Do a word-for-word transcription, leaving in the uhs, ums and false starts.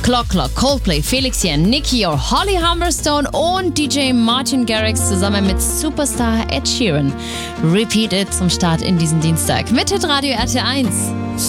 Clock Clock, Coldplay, Felix Jen, Nicky or Holly Humberstone und D J Martin Garrix zusammen mit Superstar Ed Sheeran. Repeat It zum Start in diesen Dienstag mit Hitradio R T eins.